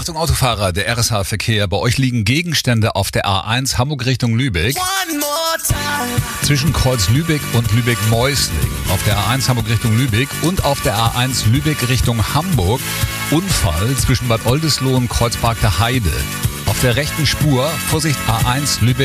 Achtung Autofahrer, der RSH-Verkehr. Bei euch liegen Gegenstände auf der A1 Hamburg Richtung Lübeck. Zwischen Kreuz Lübeck und Lübeck-Meusling. Auf der A1 Hamburg Richtung Lübeck und auf der A1 Lübeck Richtung Hamburg. Unfall zwischen Bad Oldesloe und Kreuzpark der Heide. Auf der rechten Spur, Vorsicht A1 Lübeck